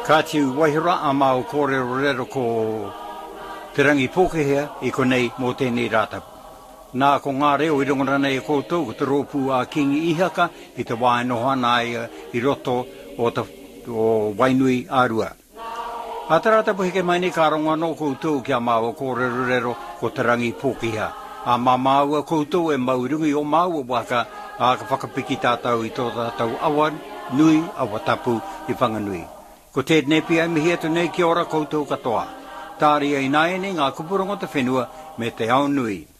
Ka tiu waihira a mau kōrero rero ko te rangi pōkehea I konei mō tēnei rātapu. Nā ko ngā reo I rongorana e koutou ko te rōpū a kingi ihaka I te wāinoha nā I roto o wainui ārua. A te rātapu heke mai ni ka ronga no koutou kia mau kōrero rero ko te rangi pōkehea. A māua koutou e maurungi o māua waka a ka whakapiki tātou I tō tātou awa nui awa tapu I whanganui. Ko te nepi ai mihi atu nei ki ora koutou katoa. Tāri ai nai ni ngā kupurongo te whenua me te ao nui.